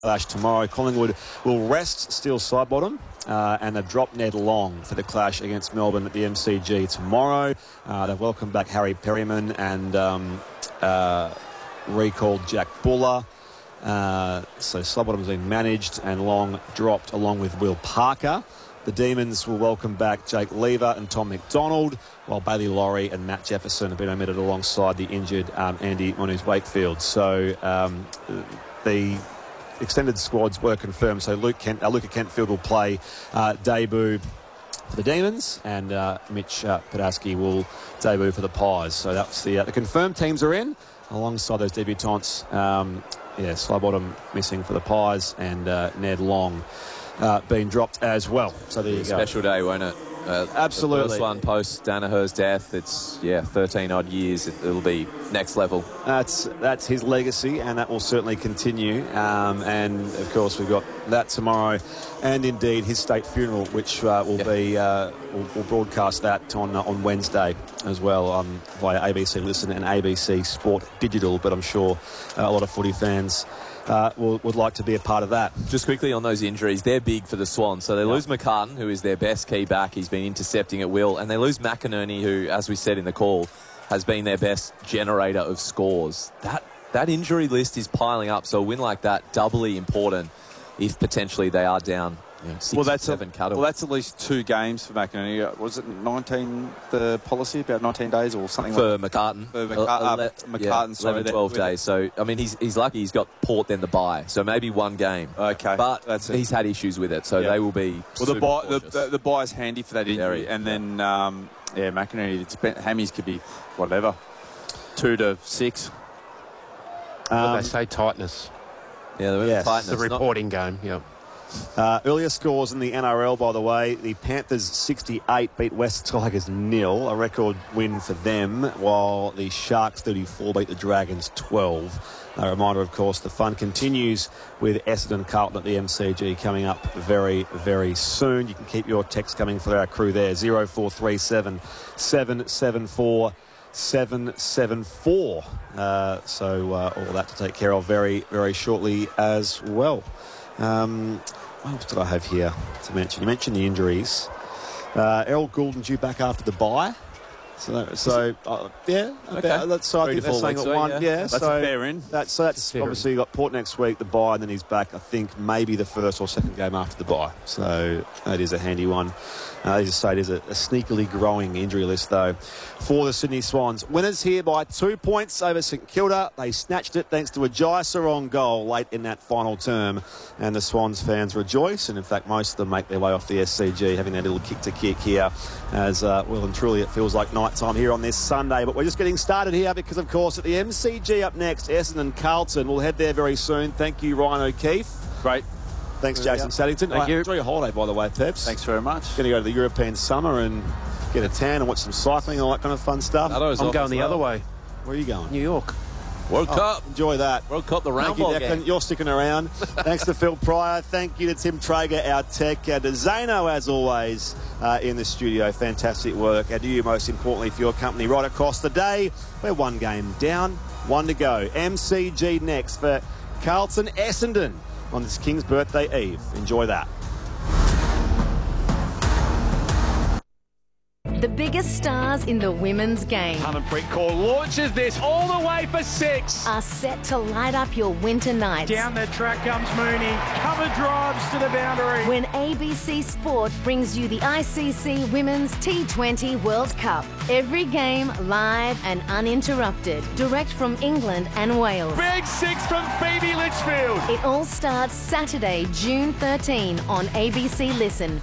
clash tomorrow. Collingwood will rest Steele Sidebottom and they've dropped Ned Long for the clash against Melbourne at the MCG tomorrow. They've welcomed back Harry Perryman and recalled Jack Buller. So Sidebottom's been managed and Long dropped along with Will Parker. The Demons will welcome back Jake Lever and Tom McDonald, while Bailey Laurie and Matt Jefferson have been omitted alongside the injured Andy Monus-Wakefield. So the extended squads were confirmed. So Luca Kentfield will play debut for the Demons, and Mitch Padaski will debut for the Pies. So that's the confirmed teams are in, alongside those debutants. Sidebottom missing for the Pies, and Ned Long being dropped as well. So there you go. Special day, won't it? Absolutely. The first one post Danaher's death. It's 13 odd years. It'll be next level. That's his legacy, and that will certainly continue. And of course, we've got that tomorrow, and indeed his state funeral, which will be we'll broadcast that on Wednesday as well via ABC Listen and ABC Sport Digital. But I'm sure a lot of footy fans would like to be a part of that. Just quickly on those injuries, they're big for the Swans. So they lose McCartan, who is their best key back. He's been intercepting at will. And they lose McInerney, who, as we said in the call, has been their best generator of scores. That injury list is piling up. So a win like that, doubly important if potentially they are down 6 or 7 cutters. Well, that's at least 2 games for McInerney. Was it 19, the policy, about 19 days or something for McCartan? For McCartan, 11, 12 days. So, I mean, he's lucky he's got Port then the bye. So maybe 1 game. Okay. But he's had issues with it, so they will be the bye's handy for that injury. And then, McInerney, hammies could be whatever, 2 to 6. They say tightness. Tightness. The reporting game, Earlier scores in the NRL, by the way. The Panthers 68 beat West Tigers 0, a record win for them, while the Sharks 34 beat the Dragons 12. A reminder, of course, the fun continues with Essendon Carlton at the MCG coming up very, very soon. You can keep your text coming for our crew there, 0437 774 774. So all that to take care of very, very shortly as well. What else did I have here to mention? You mentioned the injuries. Errol Goulden due back after the bye. So I think they're saying at 1. That's a fair in. That's obviously got Port next week, the bye, and then he's back, I think, maybe the first or second game after the bye. So that is a handy one. As I say, it is a sneakily growing injury list, though, for the Sydney Swans. Winners here by 2 points over St Kilda. They snatched it thanks to a Jai Sarong goal late in that final term. And the Swans fans rejoice. And, in fact, most of them make their way off the SCG, having that little kick-to-kick here. As, well and truly, it feels like night time here on this Sunday. But we're just getting started here because, of course, at the MCG up next, Essendon Carlton. We'll head there very soon. Thank you, Ryan O'Keefe. Great. Thanks, Jason Saddington. Thank you. Enjoy your holiday, by the way, Peps. Thanks very much. Going to go to the European summer and get a tan and watch some cycling and all that kind of fun stuff. I'm going the other way. Where are you going? New York. World Cup. Enjoy that. World Cup, the round Thank ball you, Declan. game. You're sticking around. Thanks to Phil Pryor. Thank you to Tim Traeger, our tech. And to Zano, as always, in the studio. Fantastic work. And to you, most importantly, for your company right across the day. We're 1 game down, 1 to go. MCG next for Carlton Essendon on this King's Birthday Eve. Enjoy that. The biggest stars in the women's game Harmanpreet Kaur launches this all the way for 6. are set to light up your winter nights. Down the track comes Mooney. Cover drives to the boundary. When ABC Sport brings you the ICC Women's T20 World Cup. Every game live and uninterrupted. Direct from England and Wales. Big 6 from Phoebe Litchfield. It all starts Saturday, June 13 on ABC Listen.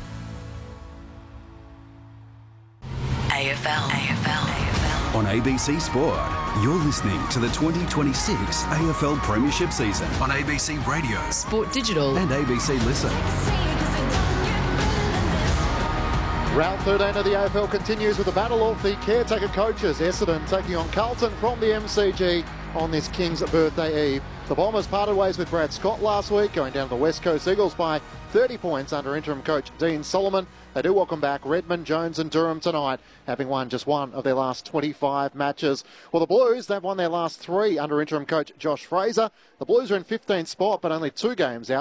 AFL. On ABC Sport, you're listening to the 2026 AFL Premiership season on ABC Radio, Sport Digital and ABC Listen. Round 13 of the AFL continues with the battle of the caretaker coaches. Essendon taking on Carlton from the MCG on this King's Birthday Eve. The Bombers parted ways with Brad Scott last week, going down to the West Coast Eagles by 30 points under interim coach Dean Solomon. They do welcome back Redmond, Jones and Durham tonight, having won just one of their last 25 matches. Well, the Blues, they've won their last 3 under interim coach Josh Fraser. The Blues are in 15th spot, but only 2 games out